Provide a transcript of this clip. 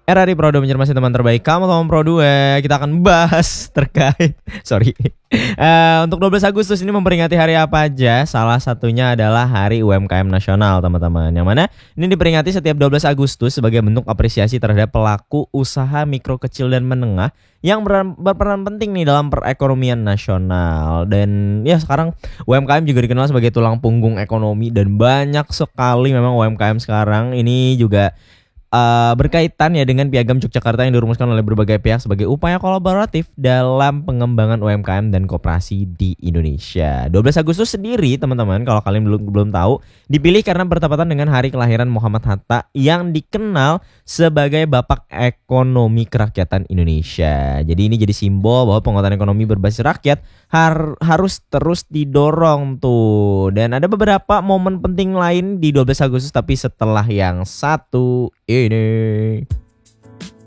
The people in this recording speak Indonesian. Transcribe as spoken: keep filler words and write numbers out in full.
R R I Prodo mencermati teman terbaik kamu teman Pro dua. Kita akan bahas terkait Sorry Eh, Untuk dua belas Agustus ini memperingati hari apa aja? Salah satunya adalah Hari U M K M Nasional teman-teman. Yang mana ini diperingati setiap dua belas Agustus sebagai bentuk apresiasi terhadap pelaku usaha mikro kecil dan menengah yang berperan, berperan penting nih dalam perekonomian nasional. Dan ya sekarang U M K M juga dikenal sebagai tulang punggung ekonomi. Dan banyak sekali memang U M K M sekarang ini juga Uh, berkaitan ya dengan Piagam Yogyakarta yang dirumuskan oleh berbagai pihak sebagai upaya kolaboratif dalam pengembangan U M K M dan koperasi di Indonesia. dua belas Agustus sendiri teman-teman, kalau kalian belum belum tahu, dipilih karena bertepatan dengan hari kelahiran Muhammad Hatta yang dikenal sebagai Bapak Ekonomi Kerakyatan Indonesia. Jadi ini jadi simbol bahwa penguatan ekonomi berbasis rakyat har harus terus didorong tuh. Dan ada beberapa momen penting lain di dua belas Agustus tapi setelah yang satu ini.